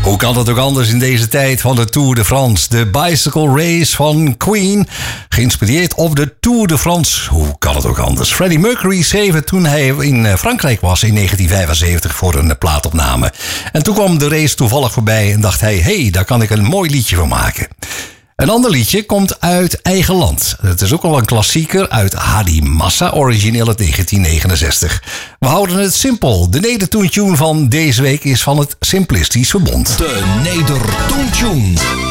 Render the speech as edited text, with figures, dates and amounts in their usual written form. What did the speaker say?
Hoe kan het ook anders in deze tijd van de Tour de France? De Bicycle Race van Queen, geïnspireerd op de Tour de France. Hoe kan het ook anders? Freddie Mercury schreef het toen hij in Frankrijk was in 1975 voor een plaatopname. En toen kwam de race toevallig voorbij en dacht hij, hey, daar kan ik een mooi liedje van maken. Een ander liedje komt uit eigen land. Het is ook al een klassieker uit Hadi Massa, origineel uit 1969. We houden het simpel. De Nedertoon-tune van deze week is van het Simplistisch Verbond. De Nedertoon-tune.